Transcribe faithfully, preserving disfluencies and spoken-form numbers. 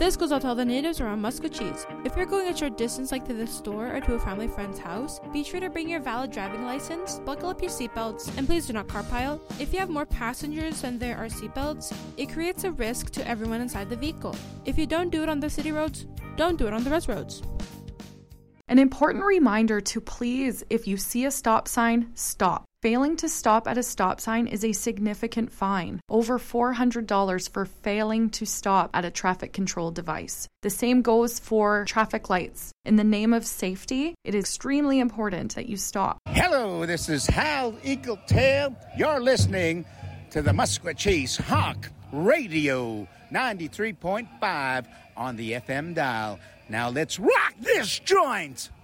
This goes out to all the natives around Musquecheese. If you're going a short distance like to the store or to a family friend's house, be sure to bring your valid driving license, buckle up your seatbelts, and please do not carpile. If you have more passengers than there are seatbelts, it creates a risk to everyone inside the vehicle. If you don't do it on the city roads, don't do it on the rest roads. An important reminder to please, if you see a stop sign, stop. Failing to stop at a stop sign is a significant fine, over four hundred dollars for failing to stop at a traffic control device. The same goes for traffic lights. In the name of safety, it is extremely important that you stop. Hello, this is Hal Eagletail. You're listening to the Musquecheese Hawk Radio ninety-three point five on the F M dial. Now let's rock this joint!